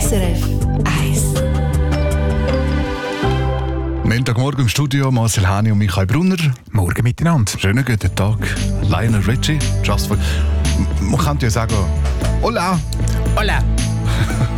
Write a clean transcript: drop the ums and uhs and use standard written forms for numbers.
SRF 1. Montagmorgen im Studio, Marcel Hani und Michael Brunner. Morgen miteinander. Schönen guten Tag. Lionel Richie, Just for... Man könnte ja sagen, hola. Hola.